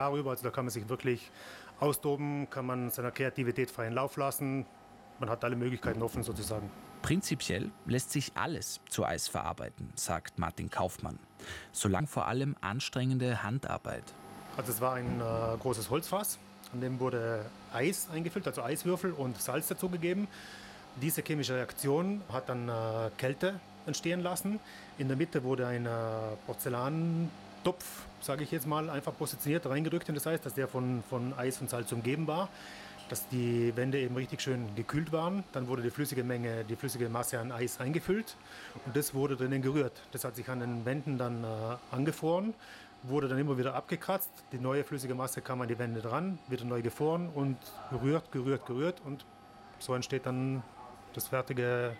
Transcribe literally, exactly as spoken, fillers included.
darüber. Also da kann man sich wirklich austoben, kann man seiner Kreativität freien Lauf lassen. Man hat alle Möglichkeiten offen sozusagen. Prinzipiell lässt sich alles zu Eis verarbeiten, sagt Martin Kaufmann. Solange vor allem anstrengende Handarbeit. Also es war ein äh, großes Holzfass, an dem wurde Eis eingefüllt, also Eiswürfel und Salz dazugegeben. Diese chemische Reaktion hat dann äh, Kälte entstehen lassen. In der Mitte wurde ein äh, Porzellantopf, sage ich jetzt mal, einfach positioniert, reingedrückt in das Eis, dass der von, von Eis und Salz umgeben war, dass die Wände eben richtig schön gekühlt waren. Dann wurde die flüssige Menge, die flüssige Masse an Eis eingefüllt und das wurde drinnen gerührt. Das hat sich an den Wänden dann äh, angefroren, wurde dann immer wieder abgekratzt. Die neue flüssige Masse kam an die Wände dran, wieder neu gefroren und gerührt, gerührt, gerührt und so entsteht dann das fertige